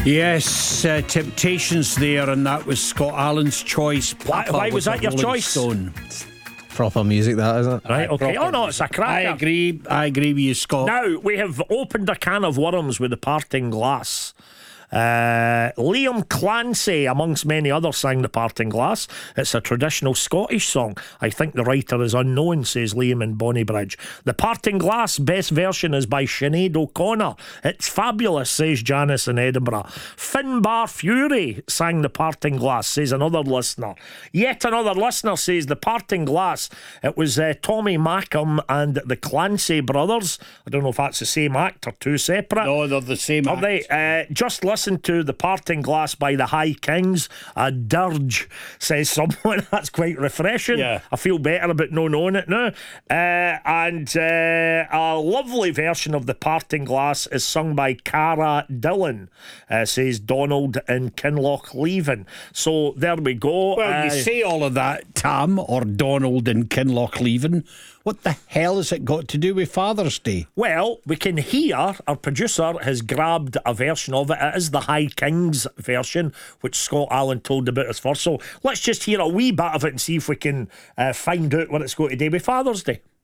Yes, Temptations there, and that was Scott Allen's choice. Why was that your Rolling choice? Stone. Proper music, that, isn't it? Right, okay. Oh no, it's a cracker. I agree with you, Scott. Now, we have opened a can of worms with The Parting Glass. Liam Clancy, amongst many others, sang The Parting Glass. It's a traditional Scottish song. I think the writer is unknown, says Liam in Bonnybridge. The Parting Glass, best version is by Sinead O'Connor. It's fabulous, says Janice in Edinburgh. Finbar Fury sang The Parting Glass, says another listener. Yet another listener says The Parting Glass, it was Tommy Mackham and the Clancy brothers. I don't know if that's the same act or two separate. No, they're the same Are act. they? Just listen to The Parting Glass by the High Kings. A dirge, says someone. That's quite refreshing. Yeah. I feel better about not knowing it now. And a lovely version of The Parting Glass is sung by Cara Dillon, says Donald in Kinlochleven. So there we go. Well, you say all of that, Tam, or Donald in Kinlochleven. What the hell has it got to do with Father's Day? Well, we can hear our producer has grabbed a version of it. It is the High Kings version, which Scott Allen told about us first. So let's just hear a wee bit of it and see if we can find out what it's got to do with Father's Day.